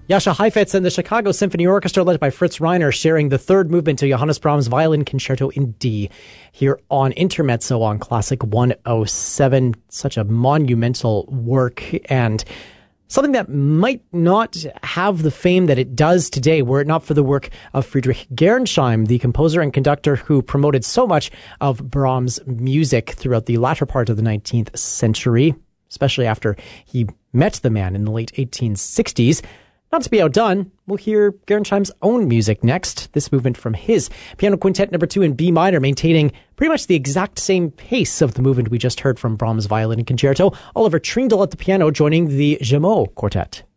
Jascha Heifetz and the Chicago Symphony Orchestra, led by Fritz Reiner, sharing the third movement to Johannes Brahms' Violin Concerto in D, here on Intermezzo on Classic 107. Such a monumental work, and something that might not have the fame that it does today were it not for the work of Friedrich Gernsheim, the composer and conductor who promoted so much of Brahms' music throughout the latter part of the 19th century, especially after he met the man in the late 1860s. Not to be outdone, we'll hear Gernsheim's own music next. This movement from his Piano Quintet No. 2 in B minor, maintaining pretty much the exact same pace of the movement we just heard from Brahms' Violin Concerto. Oliver Trindle at the piano, joining the Gemot Quartet.